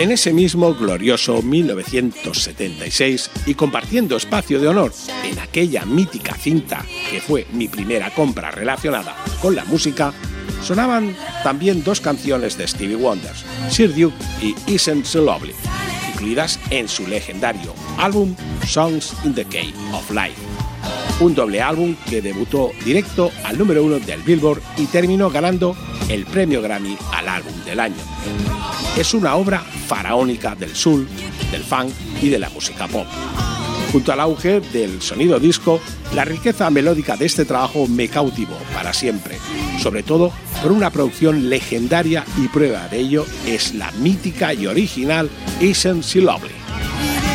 En ese mismo glorioso 1976, y compartiendo espacio de honor en aquella mítica cinta que fue mi primera compra relacionada con la música, sonaban también dos canciones de Stevie Wonder, Sir Duke y Isn't So Lovely, incluidas en su legendario álbum Songs in the Key of Life, un doble álbum que debutó directo al número 1 del Billboard y terminó ganando el premio Grammy al álbum del año. Es una obra faraónica del soul, del funk y de la música pop. Junto al auge del sonido disco, la riqueza melódica de este trabajo me cautivó para siempre, sobre todo por una producción legendaria, y prueba de ello es la mítica y original Isn't She Lovely.